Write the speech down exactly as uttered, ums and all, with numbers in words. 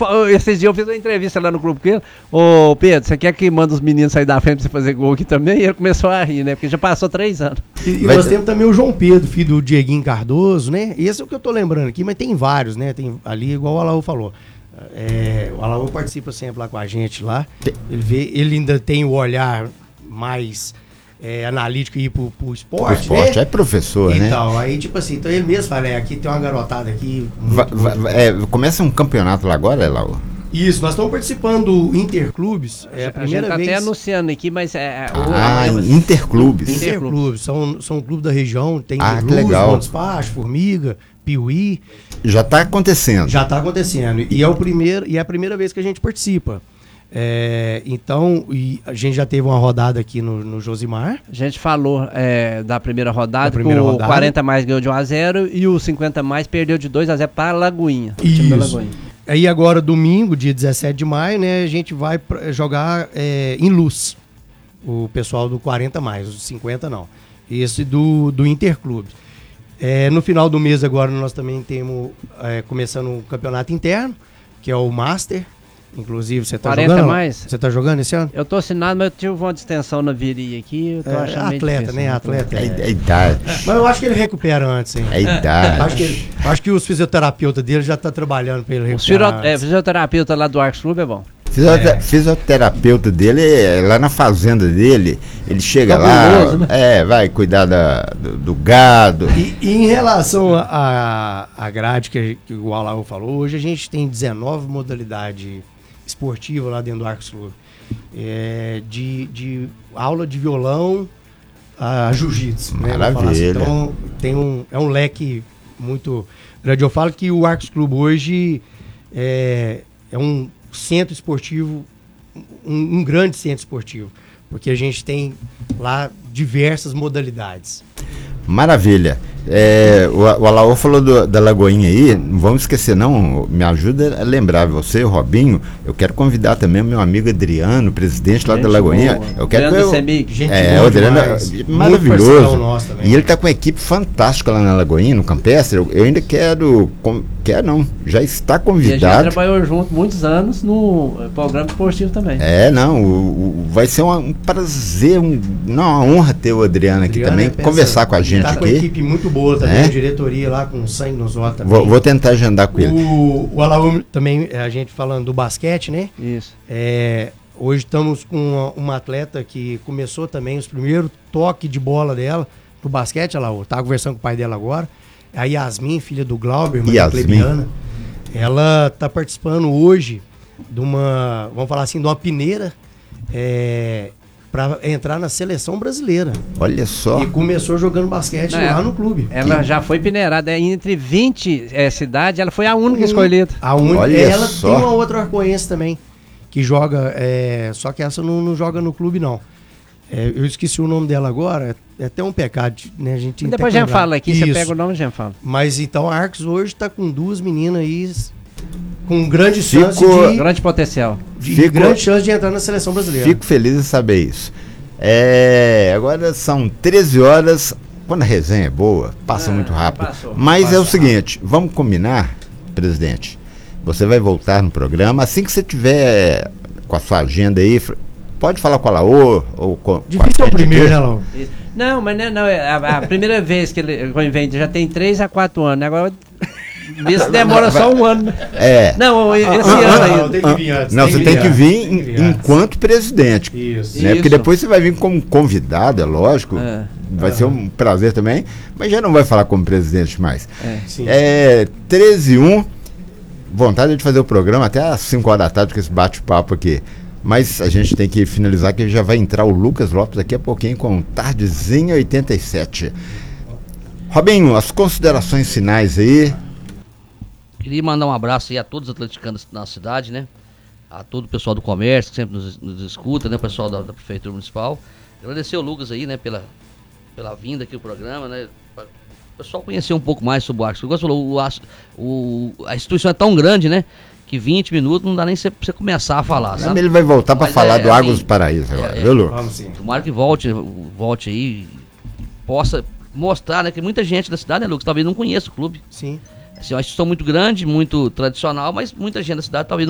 eu, esses dias eu fiz uma entrevista lá no grupo com ele. Ô Pedro, você quer que manda os meninos sair da frente pra você fazer gol aqui também? E ele começou a rir, né? Porque já passou três anos. E, e nós temos também o João Pedro, filho do Dieguinho Cardoso, né? Esse é o que eu tô lembrando aqui, mas tem vários, né? Tem ali, igual o Alaú falou. É, o Alaú participa sempre lá com a gente lá. Ele, vê, ele ainda tem o olhar mais é, analítico e ir pro, pro esporte, o esporte, né? é professor, então, né? Então, aí tipo assim, então ele mesmo fala, é, aqui tem uma garotada aqui. Muito, va, va, é, começa um campeonato lá agora, Alaú? Isso, nós estamos participando do Interclubes. É a primeira a gente tá vez. até anunciando aqui, mas é. Ah, o, Interclubes. Interclubes, são, são clubes da região, tem ah, Luz, legal. Despacho, Formiga, Piuí. Já está acontecendo. Já está acontecendo. E é, o primeiro, e é a primeira vez que a gente participa. É, então, e a gente já teve uma rodada aqui no, no Josimar. A gente falou é, da primeira rodada, da primeira que o rodada. quarenta mais ganhou de um a zero e o cinquenta mais perdeu de dois a zero para a Lagoinha. Isso. Aí agora, domingo, dia dezessete de maio, né, a gente vai pra jogar é, em Luz. O pessoal do quarenta mais, os cinquenta não. Esse do, do Interclube. É, no final do mês agora nós também temos, é, começando um campeonato interno, que é o Master. Inclusive, você tá jogando? Mais? Você tá jogando esse ano? Eu tô assinado, mas eu tive uma distensão na virilha aqui. Eu tô é, achando atleta, difícil, né? Atleta. É, é idade. Mas eu acho que ele recupera antes, hein? É idade. Acho que, ele, acho que os fisioterapeutas dele já tá trabalhando pra ele recuperar. O é, fisioterapeuta lá do Arcos Clube é bom. Fisiote É. Fisioterapeuta dele, lá na fazenda dele, ele chega Fabuloso, lá, né? é, vai cuidar da, do, do gado. E, e em relação à a, a grade que, que o Alaú falou, hoje a gente tem dezenove modalidades esportivas lá dentro do Arcos Clube. É, de, de aula de violão a jiu-jitsu. Né? Maravilha. Assim. Então tem um, é um leque muito grande. Eu falo que o Arcos Clube hoje é, é um centro esportivo, um, um grande centro esportivo, porque a gente tem lá diversas modalidades. Maravilha. É, o, o Alaô falou do, da Lagoinha aí, não vamos esquecer não, me ajuda a lembrar você, o Robinho, eu quero convidar também o meu amigo Adriano, presidente lá gente da Lagoinha. Boa. Eu quero Adriano que eu, Semic, gente é, boa o Adriano demais. é maravilhoso. Nosso também. E ele está com uma equipe fantástica lá na Lagoinha, no Campestre. Eu, eu ainda quero, com, quer não, já está E a convidado. gente trabalhou junto muitos anos no programa esportivo também. É, não, o, o, vai ser uma, um prazer, um, não, uma honra ter o Adriano aqui Adriano também, é peça, conversar com a gente tá aqui. com uma equipe muito boa também, É? a diretoria lá com sangue nos olhos também. Vou, vou tentar agendar com ele. O, o Alaú também, a gente falando do basquete, né? Isso. É, hoje estamos com uma, uma atleta que começou também os primeiros toques de bola dela pro basquete, Alaú. Tá conversando com o pai dela agora. A Yasmin, filha do Glauber, irmã da Clebiana. Ela tá participando hoje de uma, vamos falar assim, de uma peneira é, para entrar na seleção brasileira. Olha só. E começou jogando basquete Não, lá ela- no clube. Ela Que- já foi peneirada. Entre vinte é, cidades, ela foi a única escolhida. A única, Olha ela só. tem uma outra arcoense também, que joga, é, só que essa não, não joga no clube, não. É, eu esqueci o nome dela agora, é até um pecado, né? A gente Depois a até gente lembrar. fala aqui, você Isso. pega o nome e a gente fala. Mas então a Arcos hoje está com duas meninas aí, com grande Fico- chance de, Grande potencial. de Fico- grande chance de entrar na seleção brasileira. Fico feliz em saber isso. É, agora são treze horas. Quando a resenha é boa, passa Ah, muito rápido. passou. Mas Passa é o seguinte, vamos combinar, presidente. Você vai voltar no programa. Assim que você tiver com a sua agenda aí, fr- pode falar com a Laô ou com, com a Difícil é o gente primeiro, aqui. né, Lau? Não, mas não, é- não é a, a primeira vez que ele quando vem já tem três a quatro anos. Agora vê se demora só um ano. É. Não, esse Ah, ano ah, ainda. tem que vir antes, Não, tem você que tem vir que antes, vir tem que vir em- antes. enquanto presidente. Isso. Né? Porque Isso. depois você vai vir como convidado, é lógico. É. Vai ser um prazer também. Mas já não vai falar como presidente mais. É. Sim. É treze e um. Vontade de fazer o programa até às cinco horas da tarde com esse bate-papo aqui. Mas a gente tem que finalizar que já vai entrar o Lucas Lopes daqui a pouquinho com Tardezinha oitenta e sete. Robinho, as considerações finais aí. Queria mandar um abraço aí a todos os atleticanos da cidade, né? A todo o pessoal do comércio que sempre nos, nos escuta, né? O pessoal da, da Prefeitura Municipal. Agradecer ao Lucas aí, né? Pela, pela vinda aqui ao programa, né? Pra o pessoal conhecer um pouco mais sobre o Arcos. O Lucas falou, o, a, o, a instituição é tão grande, né? Que vinte minutos não dá nem pra você começar a falar, sabe? Ele vai voltar para Mas falar é, do Águas assim, do Paraíso agora, é, viu, Lu? Vamos sim. Tomara que volte, volte aí, possa mostrar, né? Que muita gente da cidade, né, Lucas, talvez não conheça o clube. Sim. Assim, é uma instituição muito grande, muito tradicional, mas muita gente da cidade talvez